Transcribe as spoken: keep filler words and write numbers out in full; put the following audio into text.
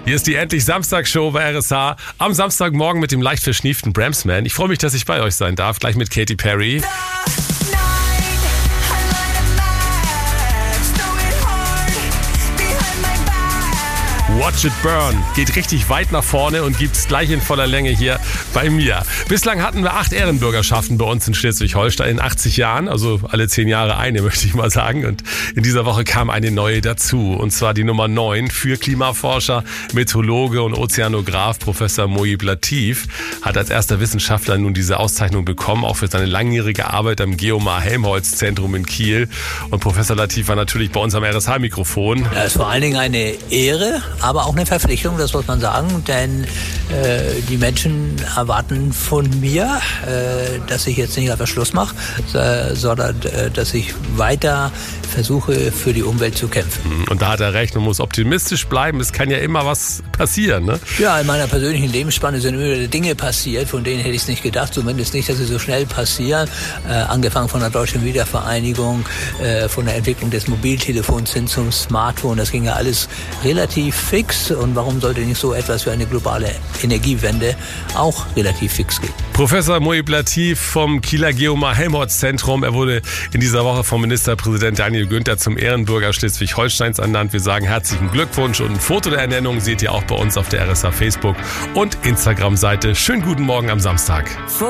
Hier ist die Endlich Samstagsshow bei R S H. Am Samstagmorgen mit dem leicht verschnieften Bramsman. Ich freue mich, dass ich bei euch sein darf. Gleich mit Katy Perry. Watch It Burn geht richtig weit nach vorne und gibt's gleich in voller Länge hier bei mir. Bislang hatten wir acht Ehrenbürgerschaften bei uns in Schleswig-Holstein in achtzig Jahren, also alle zehn Jahre eine, möchte ich mal sagen. Und in dieser Woche kam eine neue dazu, und zwar die Nummer neun für Klimaforscher, Meteorologe und Ozeanograf Professor Mohib Latif. Hat als erster Wissenschaftler nun diese Auszeichnung bekommen, auch für seine langjährige Arbeit am Geomar-Helmholtz-Zentrum in Kiel. Und Professor Latif war natürlich bei uns am R S H-Mikrofon. Das ist vor allen Dingen eine Ehre, aber auch eine Verpflichtung, das muss man sagen, denn äh, die Menschen erwarten von mir, äh, dass ich jetzt nicht einfach Schluss mache, äh, sondern äh, dass ich weiter versuche, für die Umwelt zu kämpfen. Und da hat er recht, man muss optimistisch bleiben, es kann ja immer was passieren, ne? Ja, in meiner persönlichen Lebensspanne sind immer Dinge passiert, von denen hätte ich es nicht gedacht, zumindest nicht, dass sie so schnell passieren. Äh, angefangen von der Deutschen Wiedervereinigung, äh, von der Entwicklung des Mobiltelefons hin zum Smartphone, das ging ja alles relativ fix. Und warum sollte nicht so etwas wie eine globale Energiewende auch relativ fix gehen? Professor Mohib Latif vom Kieler Geomar-Helmholtz-Zentrum. Er wurde in dieser Woche vom Ministerpräsident Daniel Günther zum Ehrenbürger Schleswig-Holsteins ernannt. Wir sagen herzlichen Glückwunsch, und ein Foto der Ernennung seht ihr auch bei uns auf der R S H Facebook- und Instagram-Seite. Schönen guten Morgen am Samstag.